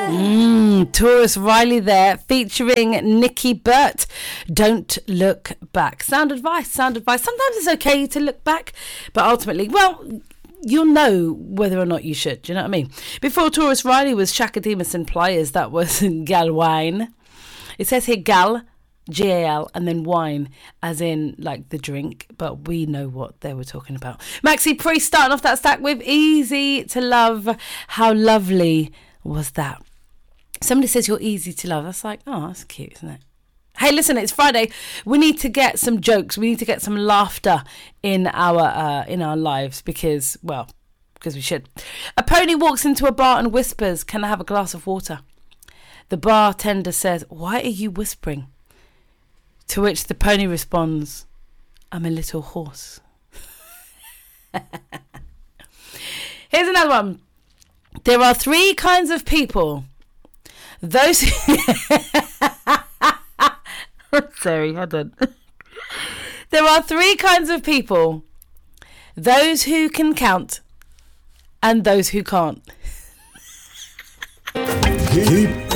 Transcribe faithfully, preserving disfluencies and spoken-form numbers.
Mm, Taurus Riley there, featuring Nikki Burt. Don't look back. Sound advice, sound advice. Sometimes it's okay to look back, but ultimately, well, you'll know whether or not you should. Do you know what I mean? Before Taurus Riley was Shaka Demus and Pliers, that was Gal Wine. It says here Gal, G A L, and then wine, as in like the drink, but we know what they were talking about. Maxi Priest starting off that stack with Easy to Love. How lovely was that? Somebody says you're easy to love. That's like, oh, that's cute, isn't it? Hey, listen, it's Friday. We need to get some jokes. We need to get some laughter in our uh, in our lives because, well, because we should. A pony walks into a bar and whispers, "Can I have a glass of water?" The bartender says, "Why are you whispering?" To which the pony responds, "I'm a little horse." Here's another one. There are three kinds of people. Those who... Sorry, hold on. There are three kinds of people. Those who can count and those who can't. Keep